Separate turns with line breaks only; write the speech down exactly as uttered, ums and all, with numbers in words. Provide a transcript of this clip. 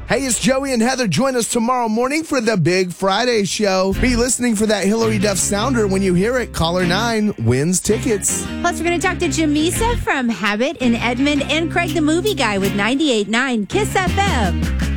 Hey, it's Joey and Heather. Join us tomorrow morning for the Big Friday show. Be listening for that Hillary Duff sounder. When you hear it, caller nine wins tickets.
Plus, we're going to talk to Jamisa from Habit in Edmond and Craig the Movie Guy with ninety-eight point nine Kiss F M.